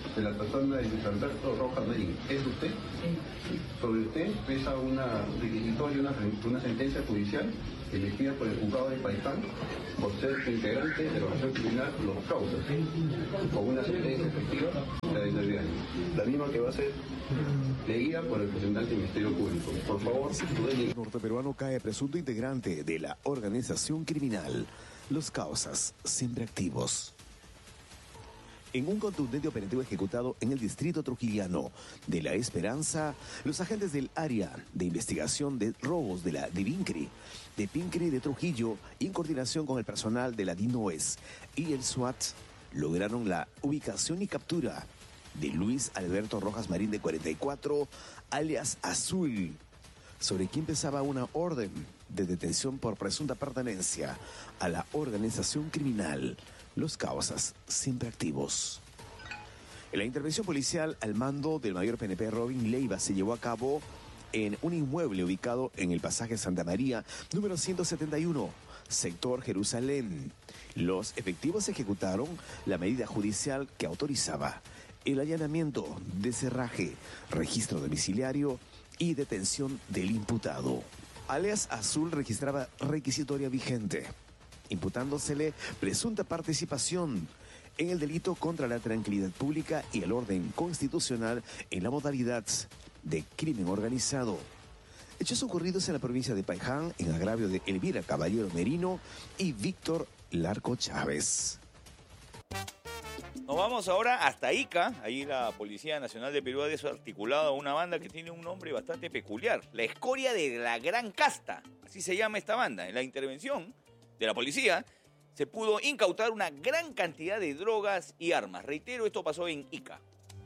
de la persona de Luis Alberto Rojas Marín. ¿Es usted? Sí. Sobre usted pesa una requisitoria, una sentencia judicial emitida por el juzgado de Paitán por ser integrante de la organización criminal Los Causas, con una sentencia efectiva de 9 años. La misma que va a ser leída por el representante del Ministerio Público. Por favor, el norteperuano cae presunto integrante de la organización criminal Los Causas, siempre activos. En un contundente operativo ejecutado en el distrito trujillano de La Esperanza, los agentes del área de investigación de robos de la DIVINCRI, de PINCRI de Trujillo, y en coordinación con el personal de la DINOES y el SWAT, lograron la ubicación y captura de Luis Alberto Rojas Marín, de 44, alias Azul, sobre quien pesaba una orden de detención por presunta pertenencia a la organización criminal Los Causas, siempre activos. La intervención policial al mando del mayor PNP Robin Leiva se llevó a cabo en un inmueble ubicado en el pasaje Santa María, número 171, sector Jerusalén. Los efectivos ejecutaron la medida judicial que autorizaba el allanamiento de cerraje, registro domiciliario y detención del imputado. Alias Azul registraba requisitoria vigente, imputándosele presunta participación en el delito contra la tranquilidad pública y el orden constitucional en la modalidad de crimen organizado. Hechos ocurridos en la provincia de Paiján en agravio de Elvira Caballero Merino y Víctor Larco Chávez. Nos vamos ahora hasta Ica. Ahí la Policía Nacional de Perú ha desarticulado a una banda que tiene un nombre bastante peculiar: la Escoria de la Gran Casta. Así se llama esta banda. En la intervención de la policía se pudo incautar una gran cantidad de drogas y armas. Reitero, esto pasó en Ica.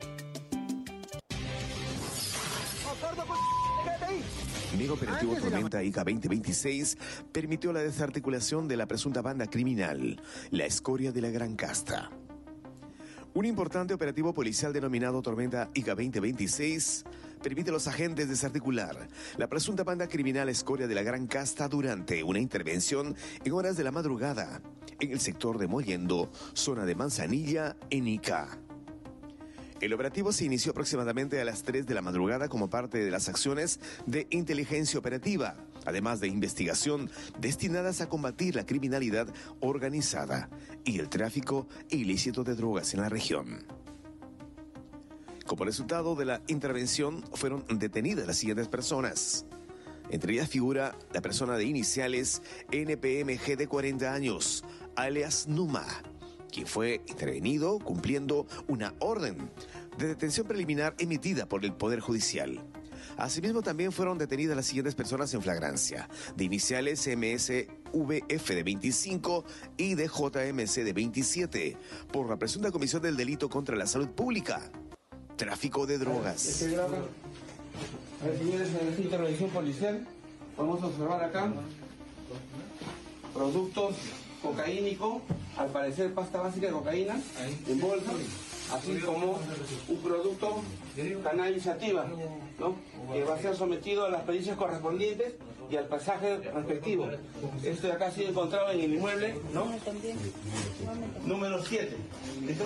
Mega operativo Tormenta Ica 2026 permitió la desarticulación de la presunta banda criminal, la Escoria de la Gran Casta. Un importante operativo policial denominado Tormenta Ica 2026 permite a los agentes desarticular la presunta banda criminal Escoria de la Gran Casta durante una intervención en horas de la madrugada en el sector de Mollendo, zona de Manzanilla, en Ica. El operativo se inició aproximadamente a las 3 de la madrugada como parte de las acciones de inteligencia operativa, además de investigación destinadas a combatir la criminalidad organizada y el tráfico ilícito de drogas en la región. Como resultado de la intervención fueron detenidas las siguientes personas. Entre ellas figura la persona de iniciales NPMG, de 40 años, alias Numa, quien fue intervenido cumpliendo una orden de detención preliminar emitida por el Poder Judicial. Asimismo, también fueron detenidas las siguientes personas en flagrancia: de iniciales MSVF, de 25, y de JMC, de 27, por la presunta comisión del delito contra la salud pública, tráfico de drogas. A ver, señores, en esta intervención policial vamos a observar acá productos cocaínicos, al parecer pasta básica de cocaína en bolsa, así como un producto cannabis sativa, ¿no?, que va a ser sometido a las pericias correspondientes y al pasaje respectivo. Esto de acá ha sido encontrado en el inmueble, ¿no?, número 7. ¿Listo?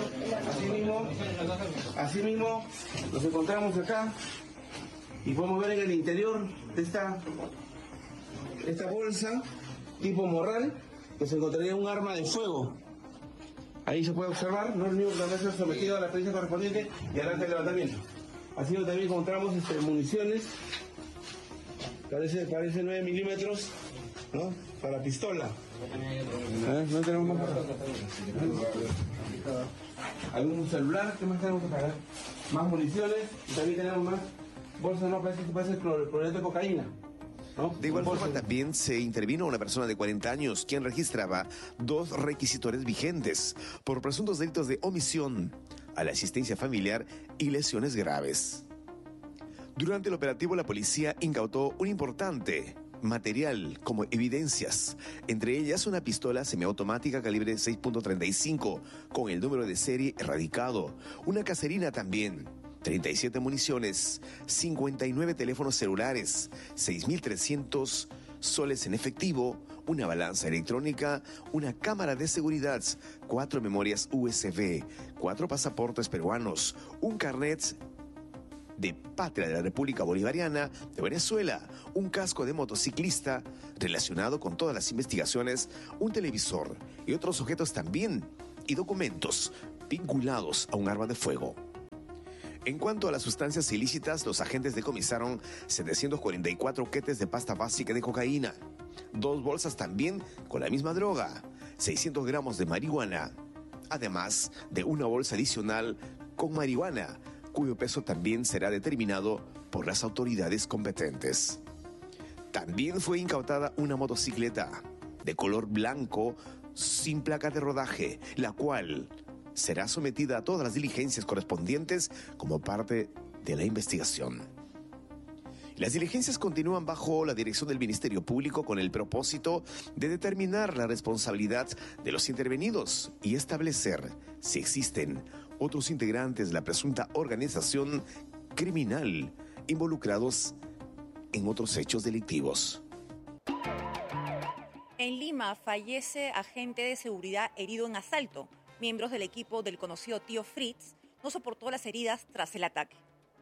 Asimismo, los encontramos acá y podemos ver en el interior de esta bolsa tipo morral que se encontraría un arma de fuego. Ahí se puede observar, no es el mismo que va a ser sometido a la pericia correspondiente y al acta de levantamiento. Así que también encontramos municiones, parece 9 milímetros, ¿no?, para pistola. No tenemos más. ¿Algún celular? ¿Qué más tenemos que pagar? Más municiones y también tenemos más bolsas, no parece que puede ser clorhidrato de cocaína, ¿no? De igual forma, también se intervino una persona de 40 años, quien registraba 2 requisitores vigentes por presuntos delitos de omisión a la asistencia familiar y lesiones graves. Durante el operativo, la policía incautó un importante material como evidencias, entre ellas una pistola semiautomática calibre 6.35 con el número de serie erradicado, una caserina también, 37 municiones, 59 teléfonos celulares, 6.300 soles en efectivo, una balanza electrónica, una cámara de seguridad, 4 memorias USB, 4 pasaportes peruanos, un carnet de patria de la República Bolivariana de Venezuela, un casco de motociclista relacionado con todas las investigaciones, un televisor y otros objetos también, y documentos vinculados a un arma de fuego. En cuanto a las sustancias ilícitas, los agentes decomisaron 744 quetes de pasta básica de cocaína, 2 bolsas también con la misma droga, 600 gramos de marihuana, además de una bolsa adicional con marihuana, cuyo peso también será determinado por las autoridades competentes. También fue incautada una motocicleta de color blanco sin placa de rodaje, la cual será sometida a todas las diligencias correspondientes como parte de la investigación. Las diligencias continúan bajo la dirección del Ministerio Público con el propósito de determinar la responsabilidad de los intervenidos y establecer si existen otros integrantes de la presunta organización criminal involucrados en otros hechos delictivos. En Lima fallece agente de seguridad herido en asalto. Miembros del equipo del conocido Tío Fritz no soportó las heridas tras el ataque.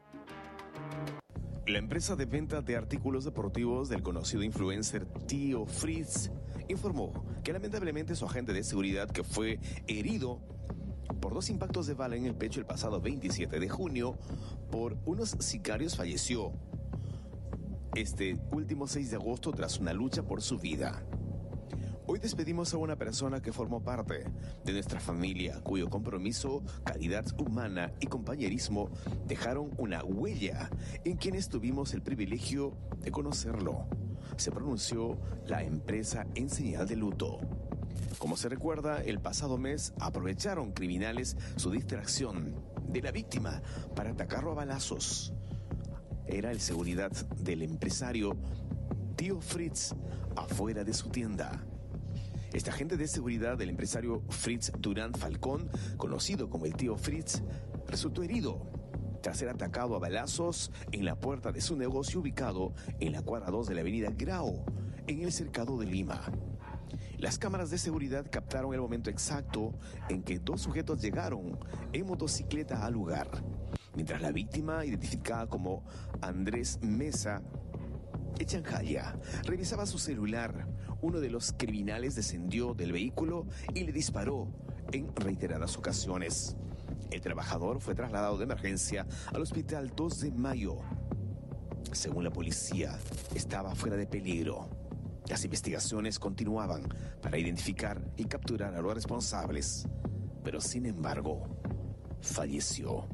La empresa de venta de artículos deportivos del conocido influencer Tío Fritz informó que lamentablemente su agente de seguridad, que fue herido por 2 impactos de bala en el pecho el pasado 27 de junio por unos sicarios, falleció este último 6 de agosto tras una lucha por su vida. Hoy despedimos a una persona que formó parte de nuestra familia, cuyo compromiso, calidad humana y compañerismo dejaron una huella en quienes tuvimos el privilegio de conocerlo. Se pronunció la empresa en señal de luto. Como se recuerda, el pasado mes aprovecharon criminales su distracción de la víctima para atacarlo a balazos. Era el seguridad del empresario Tío Fritz afuera de su tienda. Este agente de seguridad del empresario Fritz Durán Falcón, conocido como el Tío Fritz, resultó herido tras ser atacado a balazos en la puerta de su negocio ubicado en la cuadra 2 de la avenida Grao, en el cercado de Lima. Las cámaras de seguridad captaron el momento exacto en que 2 sujetos llegaron en motocicleta al lugar, mientras la víctima, identificada como Andrés Mesa Echanjaya, revisaba su celular. Uno de los criminales descendió del vehículo y le disparó en reiteradas ocasiones. El trabajador fue trasladado de emergencia al hospital 2 de Mayo. Según la policía, estaba fuera de peligro. Las investigaciones continuaban para identificar y capturar a los responsables, pero sin embargo, falleció.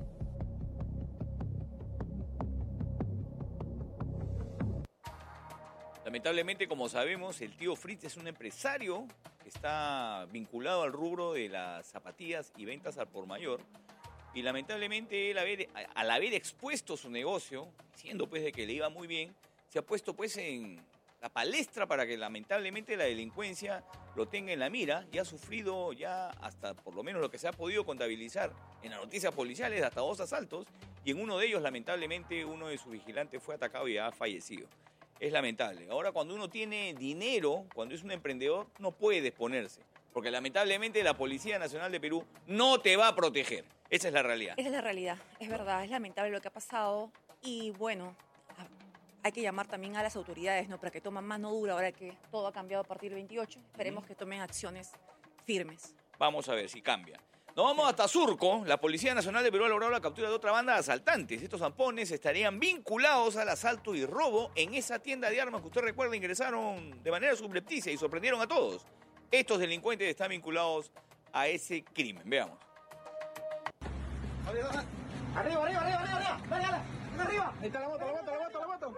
Lamentablemente, como sabemos, el Tío Fritz es un empresario que está vinculado al rubro de las zapatillas y ventas al por mayor. Y lamentablemente él al haber expuesto su negocio, siendo pues de que le iba muy bien, se ha puesto pues en la palestra para que lamentablemente la delincuencia lo tenga en la mira y ha sufrido ya hasta por lo menos lo que se ha podido contabilizar en las noticias policiales hasta 2 asaltos, y en uno de ellos lamentablemente uno de sus vigilantes fue atacado y ha fallecido. Es lamentable. Ahora, cuando uno tiene dinero, cuando es un emprendedor, no puede exponerse, porque lamentablemente la Policía Nacional de Perú no te va a proteger. Esa es la realidad. Esa es la realidad, es verdad, es lamentable lo que ha pasado y bueno, hay que llamar también a las autoridades, ¿no? Para que tomen mano dura ahora que todo ha cambiado a partir del 28. Esperemos que tomen acciones firmes. Vamos a ver si cambia. Nos vamos hasta Surco. La Policía Nacional de Perú ha logrado la captura de otra banda de asaltantes. Estos zampones estarían vinculados al asalto y robo en esa tienda de armas que usted recuerda ingresaron de manera subrepticia y sorprendieron a todos. Estos delincuentes están vinculados a ese crimen. Veamos. Arriba. Ahí está la moto.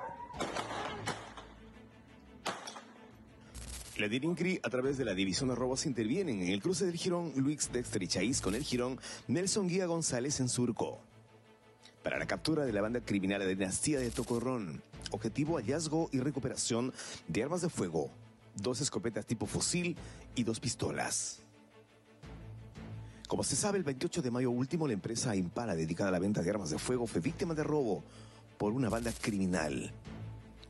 La DIRINCRI, a través de la División de Robos, intervienen en el cruce del jirón Luis Dexter y Chaís con el jirón Nelson Guía González en Surco para la captura de la banda criminal de Dinastía de Tocorrón. Objetivo: hallazgo y recuperación de armas de fuego, 2 escopetas tipo fusil y 2 pistolas. Como se sabe, el 28 de mayo último, la empresa Impala, dedicada a la venta de armas de fuego, fue víctima de robo por una banda criminal.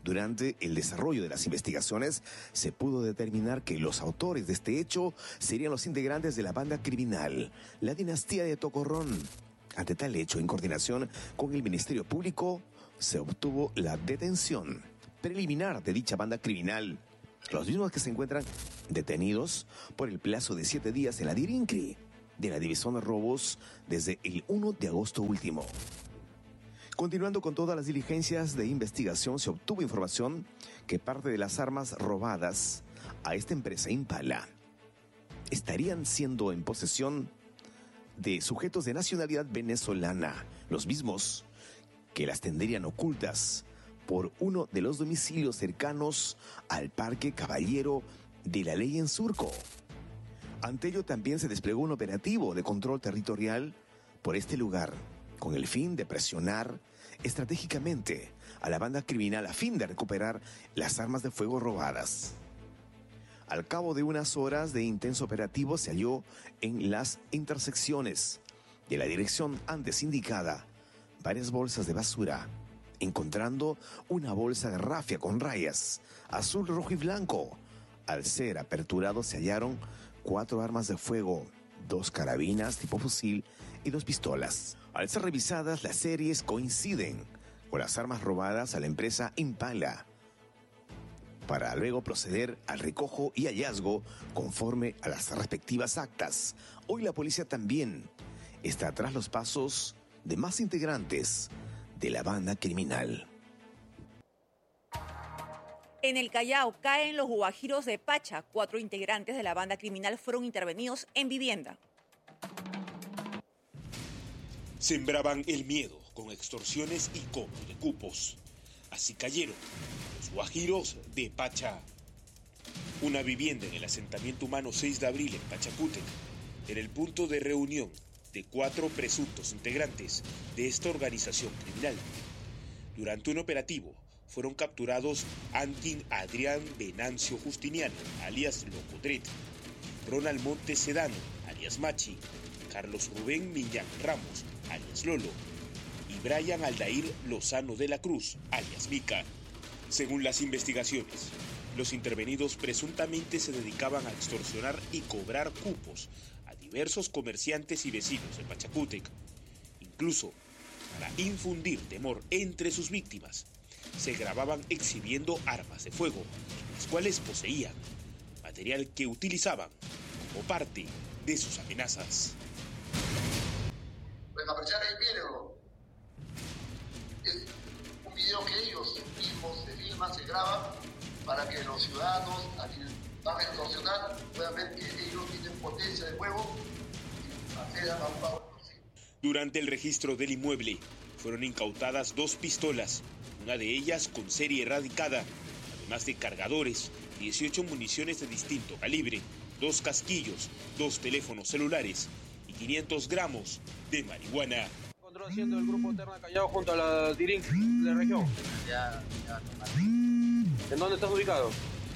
Durante el desarrollo de las investigaciones, se pudo determinar que los autores de este hecho serían los integrantes de la banda criminal, la dinastía de Tocorrón. Ante tal hecho, en coordinación con el Ministerio Público, se obtuvo la detención preliminar de dicha banda criminal. Los mismos que se encuentran detenidos por el plazo de 7 días en la DIRINCRI de la División de Robos desde el 1 de agosto último. Continuando con todas las diligencias de investigación, se obtuvo información que parte de las armas robadas a esta empresa Impala estarían siendo en posesión de sujetos de nacionalidad venezolana, los mismos que las tendrían ocultas por uno de los domicilios cercanos al Parque Caballero de la Ley en Surco. Ante ello también se desplegó un operativo de control territorial por este lugar, con el fin de presionar estratégicamente a la banda criminal a fin de recuperar las armas de fuego robadas. Al cabo de unas horas de intenso operativo se halló en las intersecciones de la dirección antes indicada varias bolsas de basura, encontrando una bolsa de rafia con rayas azul, rojo y blanco. Al ser aperturado se hallaron 4 armas de fuego, 2 carabinas tipo fusil y 2 pistolas. Al ser revisadas, las series coinciden con las armas robadas a la empresa Impala, para luego proceder al recojo y hallazgo conforme a las respectivas actas. Hoy la policía también está tras los pasos de más integrantes de la banda criminal. En el Callao caen los guajiros de Pacha. 4 integrantes de la banda criminal fueron intervenidos en vivienda. Sembraban el miedo con extorsiones y cobro de cupos. Así cayeron los guajiros de Pacha. Una vivienda en el asentamiento humano 6 de abril en Pachacútec era el punto de reunión de 4 presuntos integrantes de esta organización criminal. Durante un operativo fueron capturados Antin Adrián Venancio Justiniano, alias Locodret, Ronald Montes Sedano, alias Machi, Carlos Rubén Miñán Ramos, alias Lolo, y Brian Aldair Lozano de la Cruz, alias Mica. Según las investigaciones, los intervenidos presuntamente se dedicaban a extorsionar y cobrar cupos a diversos comerciantes y vecinos de Pachacútec. Incluso, para infundir temor entre sus víctimas, se grababan exhibiendo armas de fuego, las cuales poseían, material que utilizaban como parte de sus amenazas. Pueden apreciar ahí, mírenlo. Es un video que ellos mismos se filman, se graban, para que los ciudadanos a quienes van a extorsionar puedan ver que ellos tienen potencia de fuego y accedan a un pago. Durante el registro del inmueble fueron incautadas 2 pistolas, una de ellas con serie erradicada, además de cargadores, 18 municiones de distinto calibre, 2 casquillos, 2 teléfonos celulares y 500 gramos de marihuana. Haciendo el grupo Terna Callao junto a la Dirín de la región. ¿En dónde estás ubicado?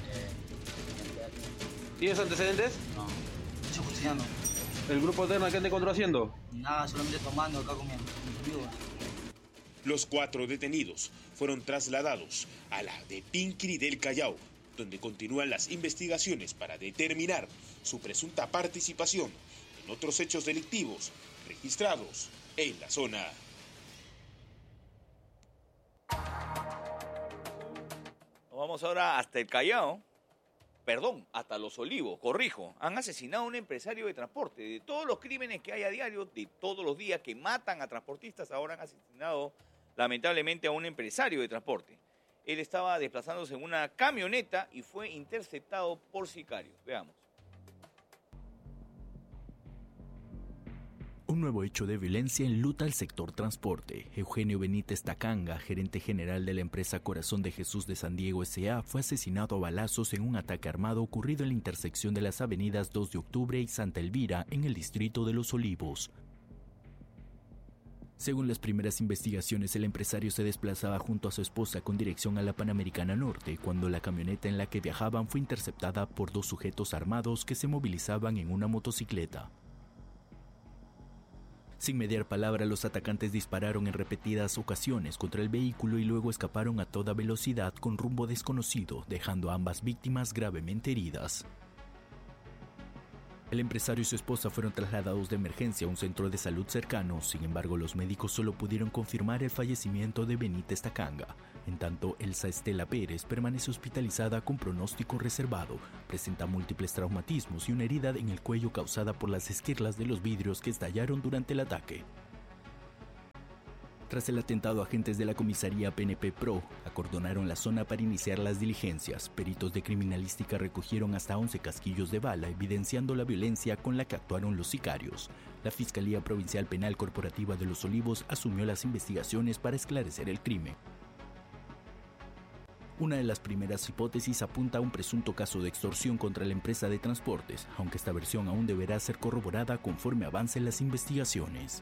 ¿Tienes antecedentes? No, estoy cocinando. ¿El grupo Terna qué te encontró haciendo? Nada, solamente tomando acá con mis amigos. Los 4 detenidos fueron trasladados a la de Pincri del Callao, donde continúan las investigaciones para determinar su presunta participación en otros hechos delictivos registrados en la zona. Vamos ahora hasta el Callao. Perdón, hasta Los Olivos, corrijo. Han asesinado a un empresario de transporte. De todos los crímenes que hay a diario, de todos los días que matan a transportistas, ahora han asesinado lamentablemente a un empresario de transporte. Él estaba desplazándose en una camioneta y fue interceptado por sicarios. Veamos. Un nuevo hecho de violencia enluta al sector transporte. Eugenio Benítez Tacanga, gerente general de la empresa Corazón de Jesús de San Diego S.A., fue asesinado a balazos en un ataque armado ocurrido en la intersección de las avenidas 2 de Octubre y Santa Elvira, en el distrito de Los Olivos. Según las primeras investigaciones, el empresario se desplazaba junto a su esposa con dirección a la Panamericana Norte, cuando la camioneta en la que viajaban fue interceptada por 2 sujetos armados que se movilizaban en una motocicleta. Sin mediar palabra, los atacantes dispararon en repetidas ocasiones contra el vehículo y luego escaparon a toda velocidad con rumbo desconocido, dejando a ambas víctimas gravemente heridas. El empresario y su esposa fueron trasladados de emergencia a un centro de salud cercano. Sin embargo, los médicos solo pudieron confirmar el fallecimiento de Benítez Tacanga. En tanto, Elsa Estela Pérez permanece hospitalizada con pronóstico reservado. Presenta múltiples traumatismos y una herida en el cuello causada por las esquirlas de los vidrios que estallaron durante el ataque. Tras el atentado, agentes de la comisaría PNP Pro acordonaron la zona para iniciar las diligencias. Peritos de criminalística recogieron hasta 11 casquillos de bala, evidenciando la violencia con la que actuaron los sicarios. La Fiscalía Provincial Penal Corporativa de Los Olivos asumió las investigaciones para esclarecer el crimen. Una de las primeras hipótesis apunta a un presunto caso de extorsión contra la empresa de transportes, aunque esta versión aún deberá ser corroborada conforme avancen las investigaciones.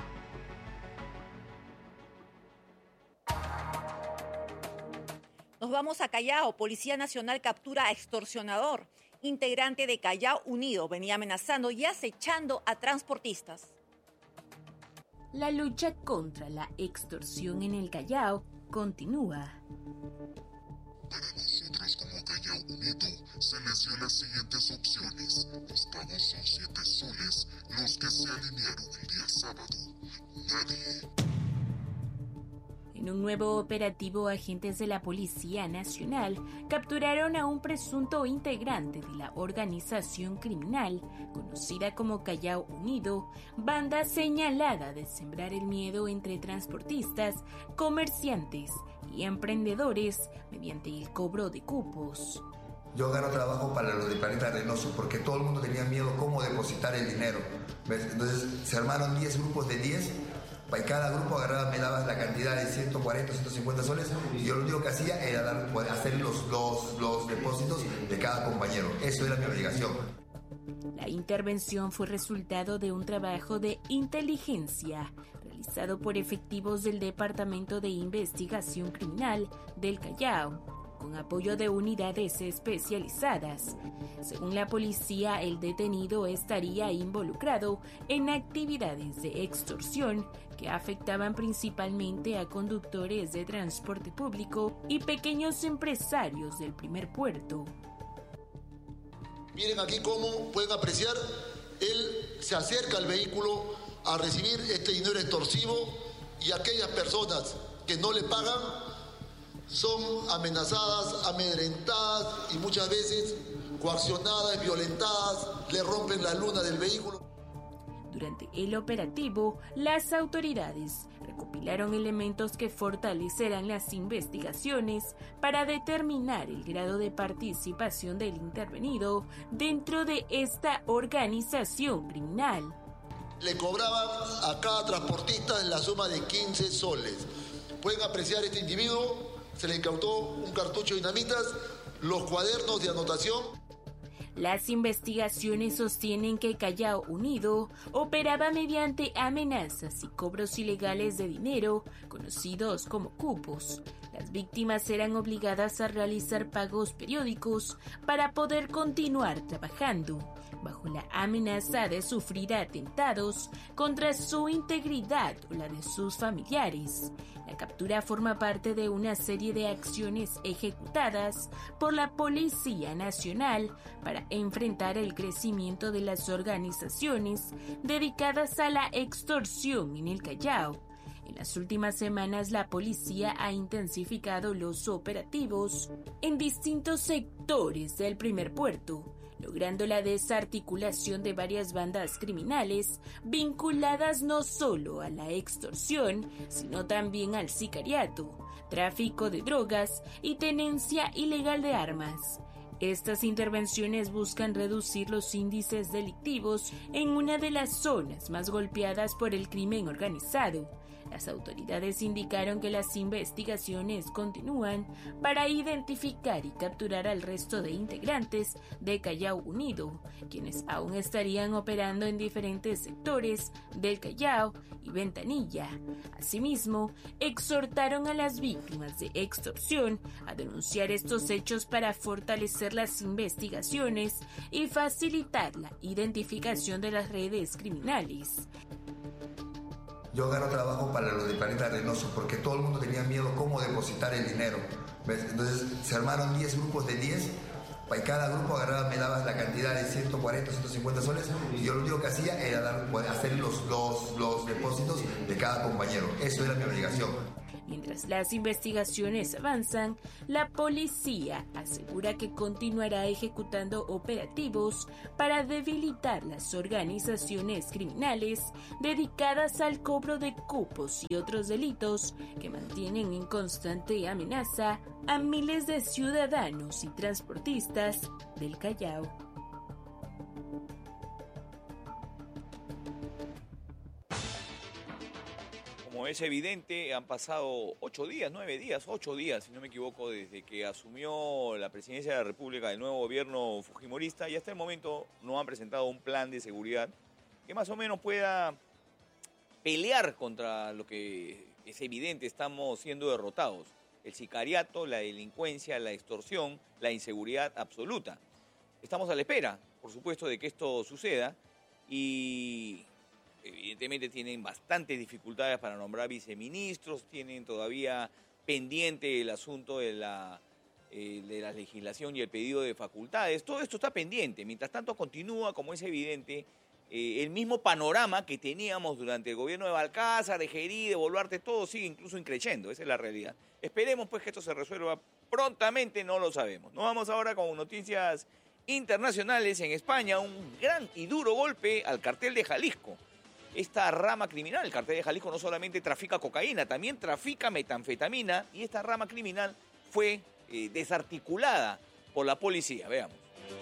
Nos vamos a Callao. Policía Nacional captura a extorsionador. Integrante de Callao Unido venía amenazando y acechando a transportistas. La lucha contra la extorsión en el Callao continúa. Para nosotros como Callao Unido se les dio las siguientes opciones. Los pagos son 7 soles, los que se alinearon el día sábado. Nadie. En un nuevo operativo, agentes de la Policía Nacional capturaron a un presunto integrante de la organización criminal conocida como Callao Unido, banda señalada de sembrar el miedo entre transportistas, comerciantes y emprendedores mediante el cobro de cupos. Yo gano trabajo para los de Planeta Reynoso porque todo el mundo tenía miedo cómo depositar el dinero. Entonces se armaron 10 grupos de 10. Para cada grupo agarraba, me daba la cantidad de 140, 150 soles y yo lo único que hacía era hacer los depósitos de cada compañero. Eso era mi obligación. La intervención fue resultado de un trabajo de inteligencia realizado por efectivos del Departamento de Investigación Criminal del Callao, con apoyo de unidades especializadas. Según la policía, el detenido estaría involucrado en actividades de extorsión que afectaban principalmente a conductores de transporte público y pequeños empresarios del primer puerto. Miren aquí cómo pueden apreciar, él se acerca al vehículo a recibir este dinero extorsivo y aquellas personas que no le pagan son amenazadas, amedrentadas y muchas veces coaccionadas, violentadas, le rompen la luna del vehículo. Durante el operativo, las autoridades recopilaron elementos que fortalecerán las investigaciones para determinar el grado de participación del intervenido dentro de esta organización criminal. Le cobraban a cada transportista en la suma de 15 soles. Pueden apreciar este individuo, se le incautó un cartucho de dinamitas, los cuadernos de anotación. Las investigaciones sostienen que Callao Unido operaba mediante amenazas y cobros ilegales de dinero, conocidos como cupos. Las víctimas eran obligadas a realizar pagos periódicos para poder continuar trabajando, bajo la amenaza de sufrir atentados contra su integridad o la de sus familiares. La captura forma parte de una serie de acciones ejecutadas por la Policía Nacional para enfrentar el crecimiento de las organizaciones dedicadas a la extorsión en el Callao. En las últimas semanas, la policía ha intensificado los operativos en distintos sectores del primer puerto, logrando la desarticulación de varias bandas criminales vinculadas no solo a la extorsión, sino también al sicariato, tráfico de drogas y tenencia ilegal de armas. Estas intervenciones buscan reducir los índices delictivos en una de las zonas más golpeadas por el crimen organizado. Las autoridades indicaron que las investigaciones continúan para identificar y capturar al resto de integrantes de Callao Unido, quienes aún estarían operando en diferentes sectores del Callao y Ventanilla. Asimismo, exhortaron a las víctimas de extorsión a denunciar estos hechos para fortalecer las investigaciones y facilitar la identificación de las redes criminales. Yo gano trabajo para los de Planeta Reynoso porque todo el mundo tenía miedo cómo depositar el dinero. ¿Ves? Entonces se armaron 10 grupos de 10. Y cada grupo agarraba, me daba la cantidad de 140, 150 soles y yo lo único que hacía era hacer los depósitos de cada compañero. Eso era mi obligación. Mientras las investigaciones avanzan, la policía asegura que continuará ejecutando operativos para debilitar las organizaciones criminales dedicadas al cobro de cupos y otros delitos que mantienen en constante amenaza a miles de ciudadanos y transportistas del Callao. Como es evidente, han pasado 8 días, si no me equivoco, desde que asumió la presidencia de la República del nuevo gobierno fujimorista y hasta el momento no han presentado un plan de seguridad que más o menos pueda pelear contra lo que es evidente, estamos siendo derrotados. El sicariato, la delincuencia, la extorsión, la inseguridad absoluta. Estamos a la espera, por supuesto, de que esto suceda y evidentemente tienen bastantes dificultades para nombrar viceministros, tienen todavía pendiente el asunto de la legislación y el pedido de facultades. Todo esto está pendiente. Mientras tanto continúa, como es evidente, el mismo panorama que teníamos durante el gobierno de Balcázar, de Gerí, de Boluarte, todo sigue incluso increciendo. Esa es la realidad. Esperemos pues que esto se resuelva prontamente, no lo sabemos. Nos vamos ahora con noticias internacionales. En España, un gran y duro golpe al cartel de Jalisco. Esta rama criminal, el cartel de Jalisco, no solamente trafica cocaína, también trafica metanfetamina y esta rama criminal fue desarticulada por la policía. Veamos.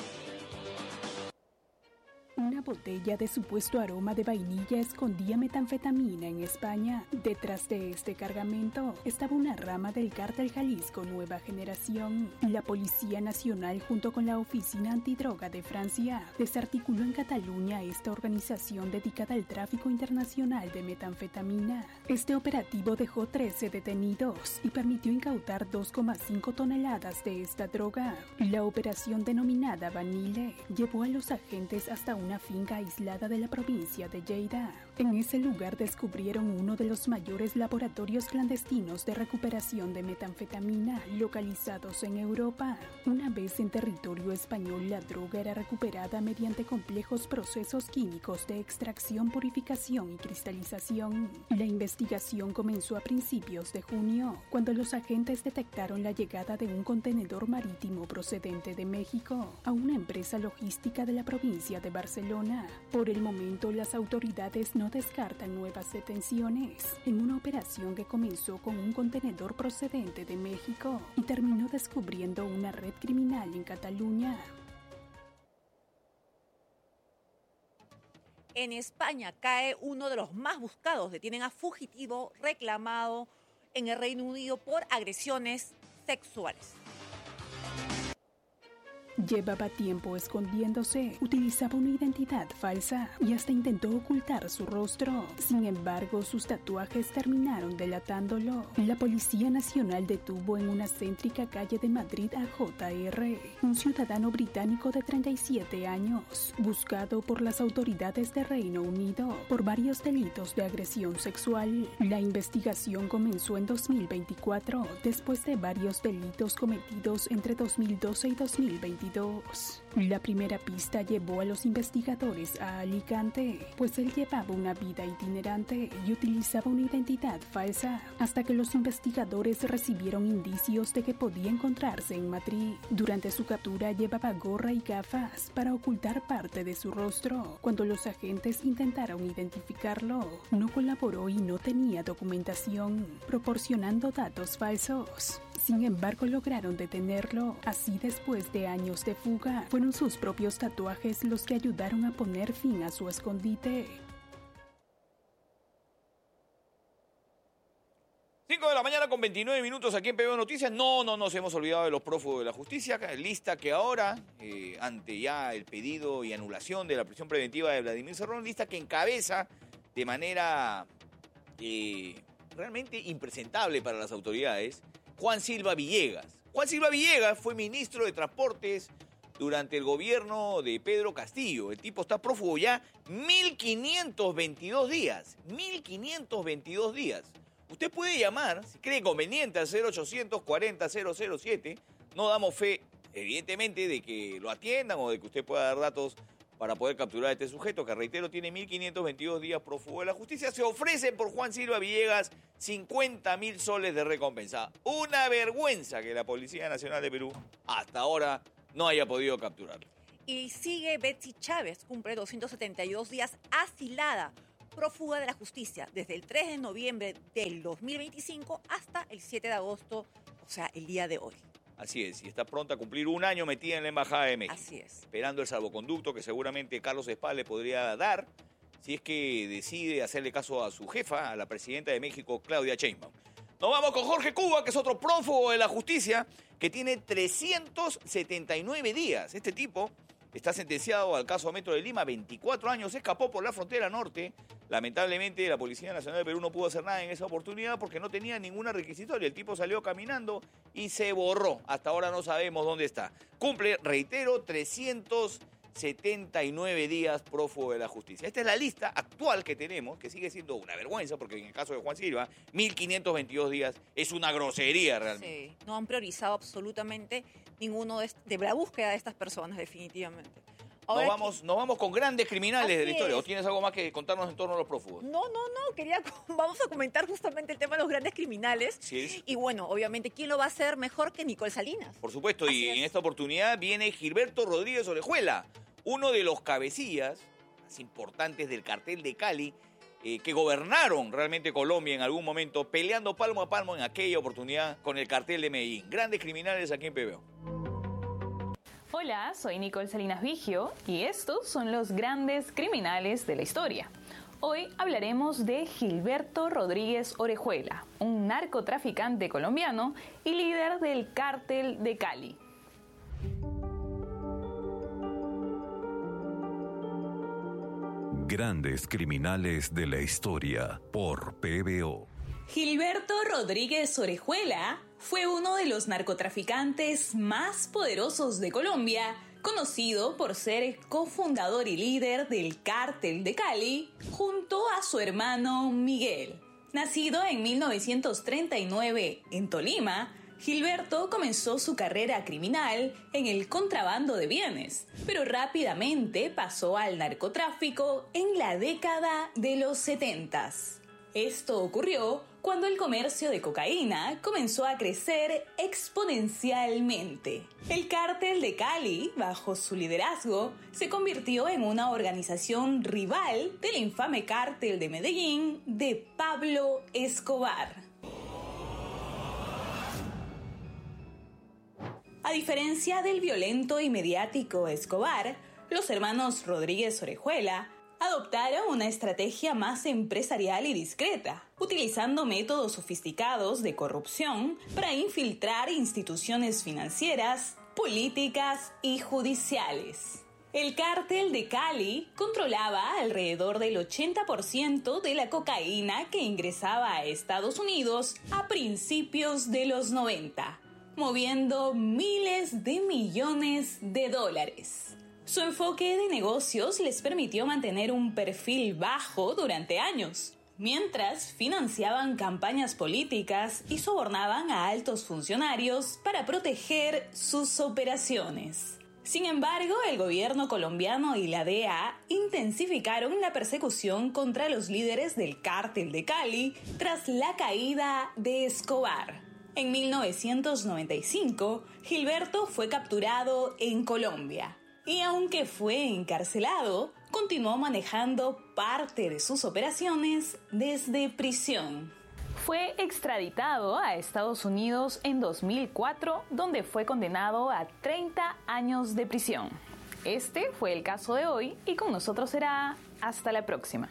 Una botella de supuesto aroma de vainilla escondía metanfetamina en España. Detrás de este cargamento estaba una rama del cártel Jalisco Nueva Generación. La Policía Nacional, junto con la Oficina Antidroga de Francia, desarticuló en Cataluña esta organización dedicada al tráfico internacional de metanfetamina. Este operativo dejó 13 detenidos y permitió incautar 2,5 toneladas de esta droga. La operación denominada Vanille llevó a los agentes hasta una finca aislada de la provincia de Lleida. En ese lugar descubrieron uno de los mayores laboratorios clandestinos de recuperación de metanfetamina localizados en Europa. Una vez en territorio español, la droga era recuperada mediante complejos procesos químicos de extracción, purificación y cristalización. La investigación comenzó a principios de junio, cuando los agentes detectaron la llegada de un contenedor marítimo procedente de México a una empresa logística de la provincia de Barcelona. Por el momento, las autoridades no descartan nuevas detenciones en una operación que comenzó con un contenedor procedente de México y terminó descubriendo una red criminal en Cataluña. En España cae uno de los más buscados. Detienen a fugitivo reclamado en el Reino Unido por agresiones sexuales. Llevaba tiempo escondiéndose, utilizaba una identidad falsa y hasta intentó ocultar su rostro. Sin embargo, sus tatuajes terminaron delatándolo. La Policía Nacional detuvo en una céntrica calle de Madrid a J.R., un ciudadano británico de 37 años, buscado por las autoridades de Reino Unido por varios delitos de agresión sexual. La investigación comenzó en 2024, después de varios delitos cometidos entre 2012 y 2022. La primera pista llevó a los investigadores a Alicante, pues él llevaba una vida itinerante y utilizaba una identidad falsa, hasta que los investigadores recibieron indicios de que podía encontrarse en Madrid. Durante su captura llevaba gorra y gafas para ocultar parte de su rostro. Cuando los agentes intentaron identificarlo, no colaboró y no tenía documentación, proporcionando datos falsos. Sin embargo, lograron detenerlo. Así, después de años de fuga, fueron sus propios tatuajes los que ayudaron a poner fin a su escondite. 5 de la mañana con 29 minutos aquí en PBO Noticias. No nos hemos olvidado de los prófugos de la justicia. Lista que ahora, ante ya el pedido y anulación de la prisión preventiva de Vladimir Cerrón, lista que encabeza de manera realmente impresentable para las autoridades Juan Silva Villegas. Juan Silva Villegas fue ministro de Transportes durante el gobierno de Pedro Castillo. El tipo está prófugo ya 1.522 días. 1.522 días. Usted puede llamar, si cree conveniente, al 0800 40 007. No damos fe, evidentemente, de que lo atiendan o de que usted pueda dar datos para poder capturar a este sujeto, que reitero, tiene 1.522 días prófugo de la justicia. Se ofrecen por Juan Silva Villegas 50.000 soles de recompensa. Una vergüenza que la Policía Nacional de Perú hasta ahora no haya podido capturarlo. Y sigue Betsy Chávez, cumple 272 días asilada, prófuga de la justicia, desde el 3 de noviembre del 2025 hasta el 7 de agosto, o sea, el día de hoy. Así es, y está pronta a cumplir un año metida en la Embajada de México. Así es. Esperando el salvoconducto que seguramente Carlos Espada le podría dar si es que decide hacerle caso a su jefa, a la presidenta de México, Claudia Sheinbaum. Nos vamos con Jorge Cuba, que es otro prófugo de la justicia, que tiene 379 días. Este tipo está sentenciado al caso Metro de Lima, 24 años, escapó por la frontera norte. Lamentablemente, la Policía Nacional de Perú no pudo hacer nada en esa oportunidad porque no tenía ninguna requisitoria. El tipo salió caminando y se borró. Hasta ahora no sabemos dónde está. Cumple, reitero, 379 días prófugo de la justicia. Esta es la lista actual que tenemos, que sigue siendo una vergüenza, porque en el caso de Juan Silva, 1.522 días es una grosería realmente. Sí, no han priorizado absolutamente ninguno de la búsqueda de estas personas, definitivamente. Ahora Nos vamos con grandes criminales de la Así historia. es. ¿O tienes algo más que contarnos en torno a los prófugos? No, vamos a comentar justamente el tema de los grandes criminales. Sí. Y bueno, obviamente, ¿quién lo va a hacer mejor que Nicole Salinas? Por supuesto, y en esta oportunidad viene Gilberto Rodríguez Orejuela, uno de los cabecillas más importantes del cartel de Cali, que gobernaron realmente Colombia en algún momento, peleando palmo a palmo en aquella oportunidad con el cartel de Medellín. Grandes criminales aquí en PBO. Hola, soy Nicole Salinas Vigio y estos son los grandes criminales de la historia. Hoy hablaremos de Gilberto Rodríguez Orejuela, un narcotraficante colombiano y líder del cártel de Cali. Grandes criminales de la historia por PBO. Gilberto Rodríguez Orejuela fue uno de los narcotraficantes más poderosos de Colombia, conocido por ser cofundador y líder del Cártel de Cali, junto a su hermano Miguel. Nacido en 1939 en Tolima, Gilberto comenzó su carrera criminal en el contrabando de bienes, pero rápidamente pasó al narcotráfico en la década de los 70s. Esto ocurrió cuando el comercio de cocaína comenzó a crecer exponencialmente. El Cártel de Cali, bajo su liderazgo, se convirtió en una organización rival del infame Cártel de Medellín de Pablo Escobar. A diferencia del violento y mediático Escobar, los hermanos Rodríguez Orejuela adoptaron una estrategia más empresarial y discreta, utilizando métodos sofisticados de corrupción para infiltrar instituciones financieras, políticas y judiciales. El Cártel de Cali controlaba alrededor del 80% de la cocaína que ingresaba a Estados Unidos a principios de los 90, moviendo miles de millones de dólares. Su enfoque de negocios les permitió mantener un perfil bajo durante años, mientras financiaban campañas políticas y sobornaban a altos funcionarios para proteger sus operaciones. Sin embargo, el gobierno colombiano y la DEA intensificaron la persecución contra los líderes del Cártel de Cali tras la caída de Escobar. En 1995, Gilberto fue capturado en Colombia. Y aunque fue encarcelado, continuó manejando parte de sus operaciones desde prisión. Fue extraditado a Estados Unidos en 2004, donde fue condenado a 30 años de prisión. Este fue el caso de hoy y con nosotros será hasta la próxima.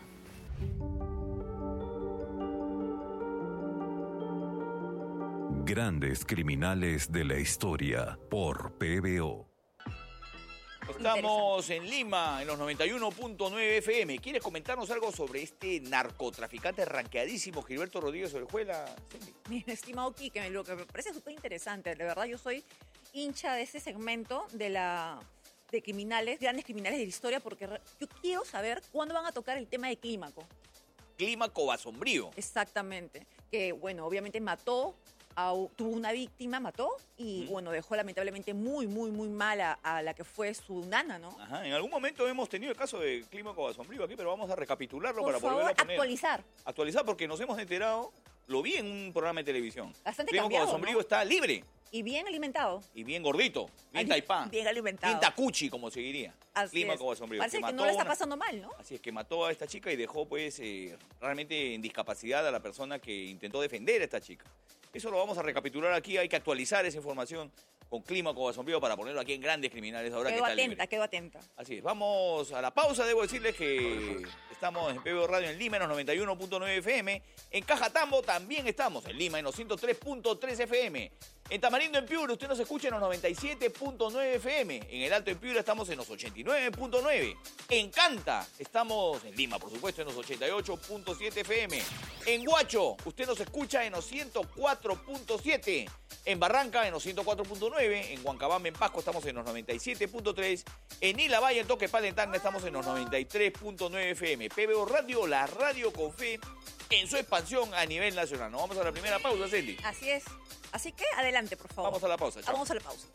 Grandes criminales de la historia por PBO. Estamos en Lima, en los 91.9 FM. ¿Quieres comentarnos algo sobre este narcotraficante ranqueadísimo Gilberto Rodríguez Orejuela? Mi estimado Quique, lo que me parece súper interesante, de verdad yo soy hincha de ese segmento de la de criminales, grandes criminales de la historia, porque yo quiero saber cuándo van a tocar el tema de Clímaco. Clímaco Basombrío. Exactamente. Que, bueno, obviamente tuvo una víctima, mató y, bueno, dejó lamentablemente muy, muy, muy mal a la que fue su nana, ¿no? Ajá, en algún momento hemos tenido el caso de Clímaco Basombrío aquí, pero vamos a recapitularlo Por para favor, volverlo a poner. actualizar, porque nos hemos enterado, lo vi en un programa de televisión. Bastante Clímaco cambiado, Basombrío ¿no? está libre. Y bien alimentado. Y bien gordito, bien taipán. Bien alimentado. Bien tacuchi, como se diría. Clímaco Basombrío. Parece que no le está pasando mal, ¿no? Así es, que mató a esta chica y dejó, pues, realmente en discapacidad a la persona que intentó defender a esta chica. Eso lo vamos a recapitular aquí, hay que actualizar esa información con Clímaco Basombrío para ponerlo aquí en Grandes Criminales ahora que está libre. Quedo atenta. Así es, vamos a la pausa. Debo decirles que estamos en PBO Radio en Lima en los 91.9 FM. En Cajatambo también estamos en Lima en los 103.3 FM. En Tamarindo, en Piura, usted nos escucha en los 97.9 FM. En el Alto, en Piura, estamos en los 89.9. En Canta, estamos en Lima, por supuesto, en los 88.7 FM. En Huacho, usted nos escucha en los 104.7. En Barranca, en los 104.9. En Huancabamba, en Pasco, estamos en los 97.3. En Ilavalle, en Toquepala, en Tacna, estamos en los 93.9 FM. PBO Radio, la radio con fe en su expansión a nivel nacional. Nos vamos a la primera pausa, Celi. Así es. Así que adelante, por favor. Vamos a la pausa. Chao. Vamos a la pausa.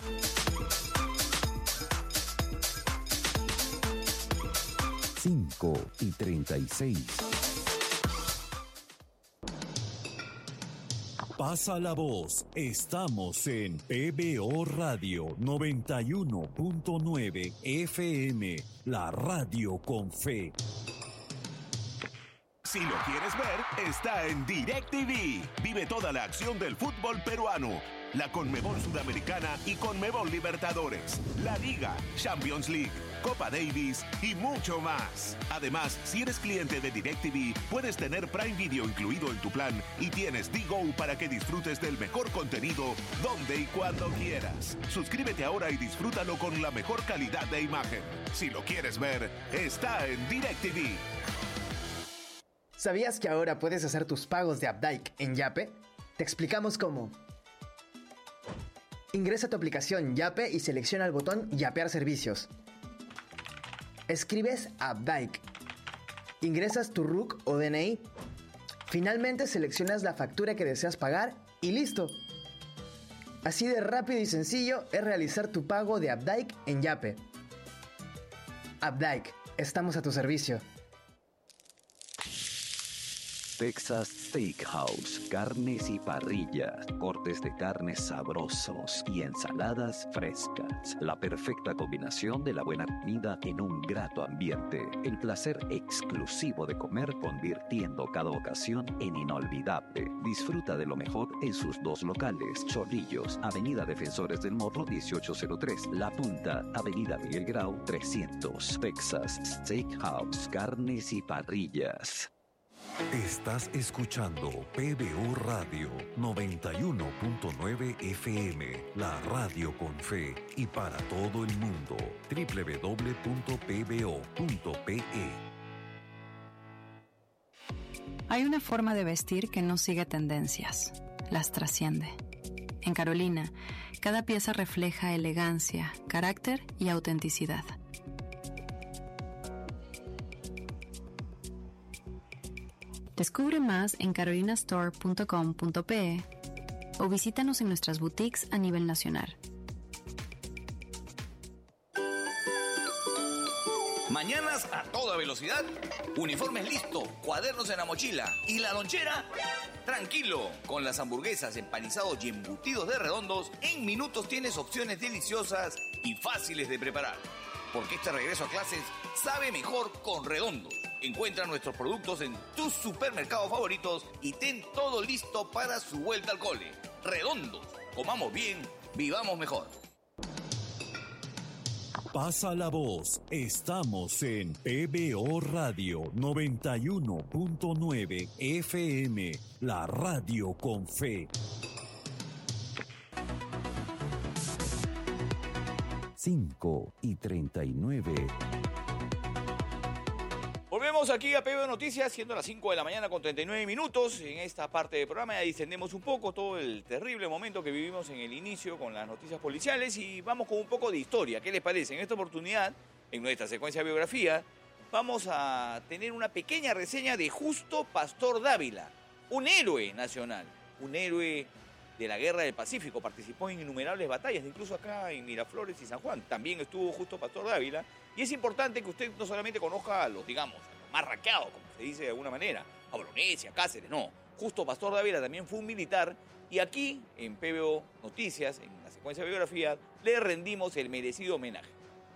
5:36. Pasa la voz. Estamos en PBO Radio 91.9 FM, la radio con fe. Si lo quieres ver, está en DirecTV. Vive toda la acción del fútbol peruano. La Conmebol Sudamericana y Conmebol Libertadores. La Liga, Champions League, Copa Davis y mucho más. Además, si eres cliente de DirecTV, puedes tener Prime Video incluido en tu plan y tienes DGO para que disfrutes del mejor contenido donde y cuando quieras. Suscríbete ahora y disfrútalo con la mejor calidad de imagen. Si lo quieres ver, está en DirecTV. ¿Sabías que ahora puedes hacer tus pagos de Updike en Yape? Te explicamos cómo. Ingresa a tu aplicación Yape y selecciona el botón Yapear servicios. Escribes Updike. Ingresas tu RUC o DNI. Finalmente seleccionas la factura que deseas pagar y listo. Así de rápido y sencillo es realizar tu pago de Updike en Yape. Updike, estamos a tu servicio. Texas Steakhouse, carnes y parrillas, cortes de carnes sabrosos y ensaladas frescas. La perfecta combinación de la buena comida en un grato ambiente. El placer exclusivo de comer convirtiendo cada ocasión en inolvidable. Disfruta de lo mejor en sus dos locales. Chorrillos, Avenida Defensores del Morro 1803. La Punta, Avenida Miguel Grau 300. Texas Steakhouse, carnes y parrillas. Estás escuchando PBO Radio 91.9 FM, la radio con fe y para todo el mundo. www.pbo.pe. Hay una forma de vestir que no sigue tendencias, las trasciende. En Carolina, cada pieza refleja elegancia, carácter y autenticidad. Descubre más en carolinastore.com.pe o visítanos en nuestras boutiques a nivel nacional. Mañanas a toda velocidad, uniformes listo, cuadernos en la mochila y la lonchera, tranquilo. Con las hamburguesas, empanizados y embutidos de Redondos, en minutos tienes opciones deliciosas y fáciles de preparar. Porque este regreso a clases sabe mejor con Redondos. Encuentra nuestros productos en tus supermercados favoritos y ten todo listo para su vuelta al cole. Redondos, comamos bien, vivamos mejor. Pasa la voz, estamos en PBO Radio 91.9 FM, la radio con fe. 5:39. Regresamos aquí a PBO Noticias, siendo las 5 de la mañana con 39 minutos. En esta parte del programa ya distendemos un poco todo el terrible momento que vivimos en el inicio con las noticias policiales y vamos con un poco de historia. ¿Qué les parece? En esta oportunidad, en nuestra secuencia de biografía, vamos a tener una pequeña reseña de Justo Pastor Dávila, un héroe nacional, un héroe de la Guerra del Pacífico. Participó en innumerables batallas, incluso acá en Miraflores y San Juan. También estuvo Justo Pastor Dávila. Y es importante que usted no solamente conozca a los, digamos, a los más raqueados, como se dice de alguna manera, a Bolognesi, a Cáceres, no. Justo Pastor Dávila también fue un militar y aquí, en PBO Noticias, en la secuencia de biografía, le rendimos el merecido homenaje.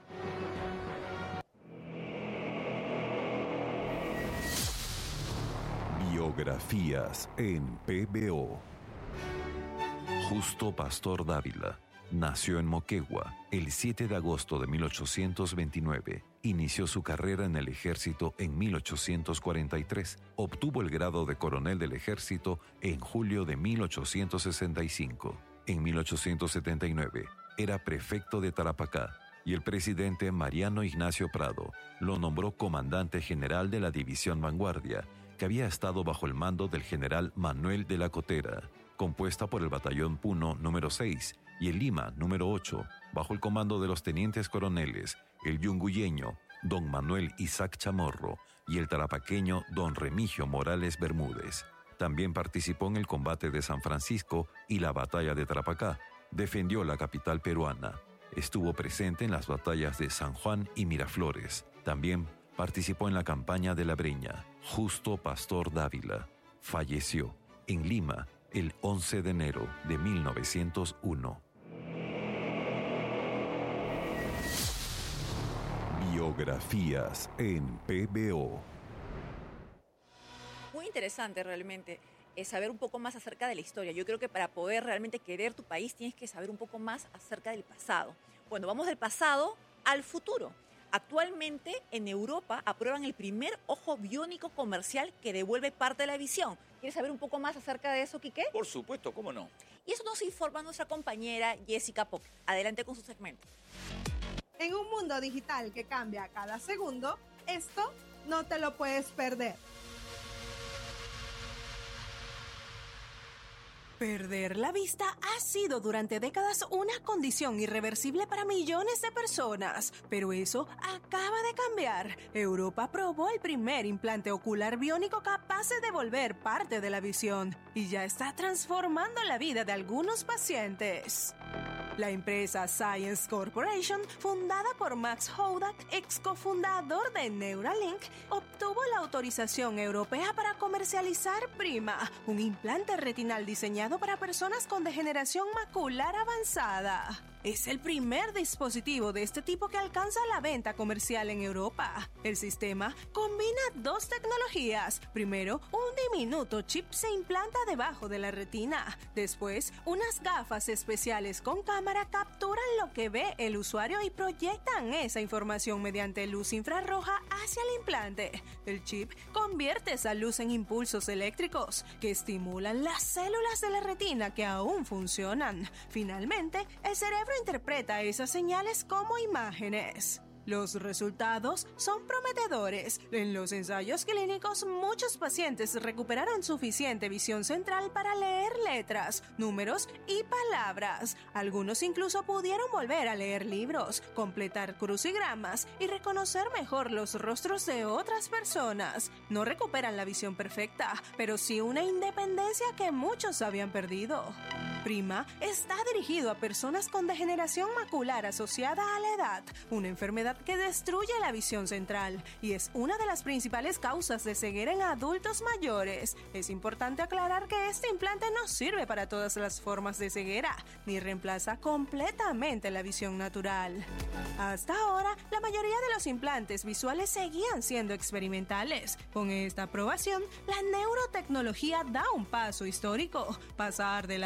Biografías en PBO. Justo Pastor Dávila nació en Moquegua el 7 de agosto de 1829. Inició su carrera en el ejército en 1843. Obtuvo el grado de coronel del ejército en julio de 1865. En 1879 era prefecto de Tarapacá y el presidente Mariano Ignacio Prado lo nombró comandante general de la División Vanguardia, que había estado bajo el mando del general Manuel de la Cotera, compuesta por el Batallón Puno número 6 y el Lima número 8, bajo el comando de los tenientes coroneles, el yunguyeño don Manuel Isaac Chamorro y el tarapaqueño don Remigio Morales Bermúdez. También participó en el combate de San Francisco y la batalla de Tarapacá. Defendió la capital peruana. Estuvo presente en las batallas de San Juan y Miraflores. También participó en la campaña de La Breña. Justo Pastor Dávila falleció en Lima el 11 de enero de 1901. Biografías en PBO. Muy interesante realmente saber un poco más acerca de la historia. Yo creo que para poder realmente querer tu país tienes que saber un poco más acerca del pasado. Bueno, vamos del pasado al futuro. Actualmente en Europa aprueban el primer ojo biónico comercial que devuelve parte de la visión. ¿Quieres saber un poco más acerca de eso, Quique? Por supuesto, ¿cómo no? Y eso nos informa nuestra compañera Jessica Poc. Adelante con su segmento. En un mundo digital que cambia cada segundo, esto no te lo puedes perder. Perder la vista ha sido durante décadas una condición irreversible para millones de personas, pero eso acaba de cambiar. Europa probó el primer implante ocular biónico capaz de devolver parte de la visión y ya está transformando la vida de algunos pacientes. La empresa Science Corporation, fundada por Max Hodak, ex cofundador de Neuralink, obtuvo la autorización europea para comercializar Prima, un implante retinal diseñado para personas con degeneración macular avanzada. Es el primer dispositivo de este tipo que alcanza la venta comercial en Europa. El sistema combina dos tecnologías. Primero, un diminuto chip se implanta debajo de la retina. Después, unas gafas especiales con cámara capturan lo que ve el usuario y proyectan esa información mediante luz infrarroja hacia el implante. El chip convierte esa luz en impulsos eléctricos que estimulan las células de la retina que aún funcionan. Finalmente, el cerebro interpreta esas señales como imágenes. Los resultados son prometedores. En los ensayos clínicos, muchos pacientes recuperaron suficiente visión central para leer letras, números y palabras. Algunos incluso pudieron volver a leer libros, completar crucigramas y reconocer mejor los rostros de otras personas. No recuperan la visión perfecta, pero sí una independencia que muchos habían perdido. Prima está dirigido a personas con degeneración macular asociada a la edad, una enfermedad que destruye la visión central y es una de las principales causas de ceguera en adultos mayores. Es importante aclarar que este implante no sirve para todas las formas de ceguera, ni reemplaza completamente la visión natural. Hasta ahora, la mayoría de los implantes visuales seguían siendo experimentales. Con esta aprobación, la neurotecnología da un paso histórico, pasar de laboratorio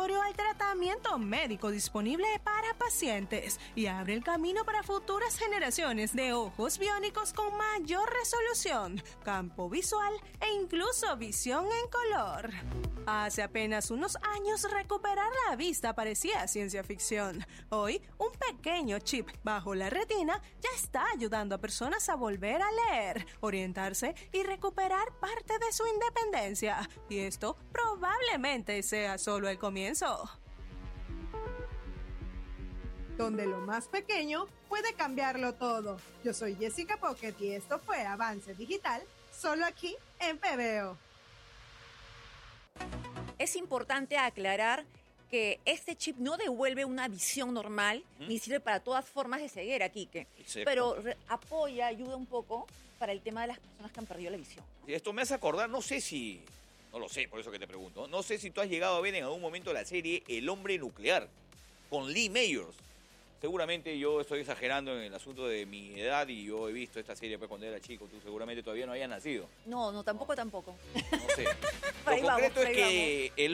obligatorio al tratamiento médico disponible para pacientes y abre el camino para futuras generaciones de ojos biónicos con mayor resolución, campo visual e incluso visión en color. Hace apenas unos años recuperar la vista parecía ciencia ficción. Hoy, un pequeño chip bajo la retina ya está ayudando a personas a volver a leer, orientarse y recuperar parte de su independencia. Y esto probablemente sea solo el comienzo. Donde lo más pequeño puede cambiarlo todo. Yo soy Jessica Pocket y esto fue Avance Digital, solo aquí en PBO. Es importante aclarar que este chip no devuelve una visión normal, ni sirve para todas formas de ceguera, Quique. Exacto. Pero apoya, ayuda un poco para el tema de las personas que han perdido la visión. Esto me hace acordar, no lo sé, por eso que te pregunto, no sé si tú has llegado a ver en algún momento la serie El Hombre Nuclear, con Lee Mayors. Seguramente yo estoy exagerando en el asunto de mi edad y yo he visto esta serie pues, cuando era chico, tú seguramente todavía no habías nacido. No, tampoco. No sé. Lo concreto es que